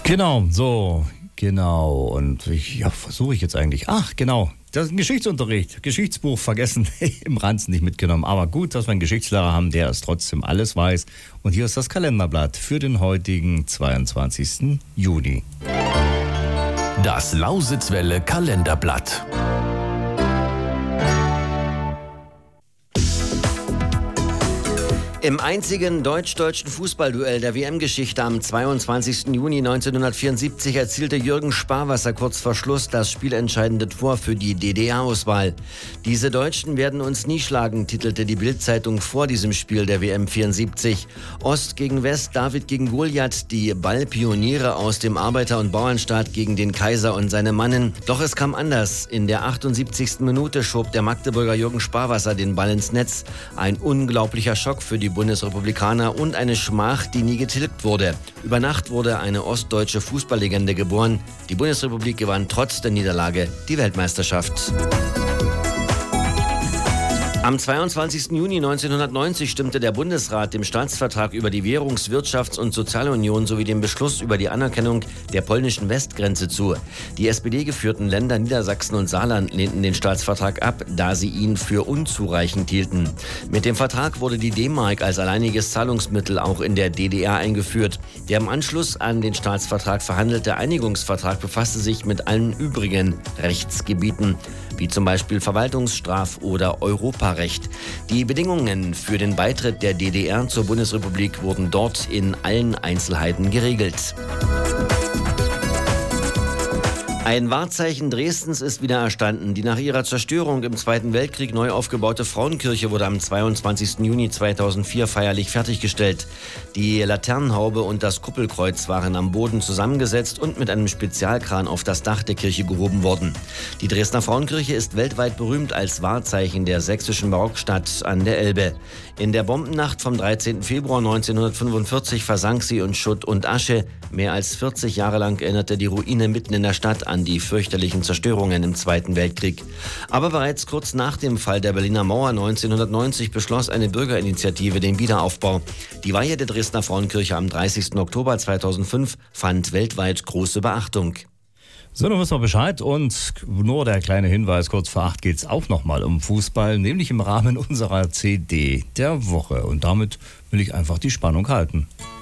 Genau, so, genau. Und versuche ich jetzt eigentlich. Ach, genau. Das ist ein Geschichtsunterricht. Geschichtsbuch vergessen, im Ranzen nicht mitgenommen. Aber gut, dass wir einen Geschichtslehrer haben, der es trotzdem alles weiß. Und hier ist das Kalenderblatt für den heutigen 22. Juni. Das Lausitzwelle Kalenderblatt. Im einzigen deutsch-deutschen Fußballduell der WM-Geschichte am 22. Juni 1974 erzielte Jürgen Sparwasser kurz vor Schluss das spielentscheidende Tor für die DDR-Auswahl. Diese Deutschen werden uns nie schlagen, titelte die Bild-Zeitung vor diesem Spiel der WM 74. Ost gegen West, David gegen Goliath, die Ballpioniere aus dem Arbeiter- und Bauernstaat gegen den Kaiser und seine Mannen. Doch es kam anders. In der 78. Minute schob der Magdeburger Jürgen Sparwasser den Ball ins Netz. Ein unglaublicher Schock für die Bundesrepublikaner und eine Schmach, die nie getilgt wurde. Über Nacht wurde eine ostdeutsche Fußballlegende geboren. Die Bundesrepublik gewann trotz der Niederlage die Weltmeisterschaft. Am 22. Juni 1990 stimmte der Bundesrat dem Staatsvertrag über die Währungs-, Wirtschafts- und Sozialunion sowie dem Beschluss über die Anerkennung der polnischen Westgrenze zu. Die SPD-geführten Länder Niedersachsen und Saarland lehnten den Staatsvertrag ab, da sie ihn für unzureichend hielten. Mit dem Vertrag wurde die D-Mark als alleiniges Zahlungsmittel auch in der DDR eingeführt. Der im Anschluss an den Staatsvertrag verhandelte Einigungsvertrag befasste sich mit allen übrigen Rechtsgebieten, wie zum Beispiel Verwaltungsstraf- oder Europarecht. Die Bedingungen für den Beitritt der DDR zur Bundesrepublik wurden dort in allen Einzelheiten geregelt. Ein Wahrzeichen Dresdens ist wieder erstanden. Die nach ihrer Zerstörung im Zweiten Weltkrieg neu aufgebaute Frauenkirche wurde am 22. Juni 2004 feierlich fertiggestellt. Die Laternenhaube und das Kuppelkreuz waren am Boden zusammengesetzt und mit einem Spezialkran auf das Dach der Kirche gehoben worden. Die Dresdner Frauenkirche ist weltweit berühmt als Wahrzeichen der sächsischen Barockstadt an der Elbe. In der Bombennacht vom 13. Februar 1945 versank sie in Schutt und Asche. Mehr als 40 Jahre lang erinnerte die Ruine mitten in der Stadt an die fürchterlichen Zerstörungen im Zweiten Weltkrieg. Aber bereits kurz nach dem Fall der Berliner Mauer 1990 beschloss eine Bürgerinitiative den Wiederaufbau. Die Weihe der Dresdner Frauenkirche am 30. Oktober 2005 fand weltweit große Beachtung. So, dann wissen wir Bescheid und nur der kleine Hinweis, kurz vor 8 geht es auch nochmal um Fußball, nämlich im Rahmen unserer CD der Woche. Und damit will ich einfach die Spannung halten.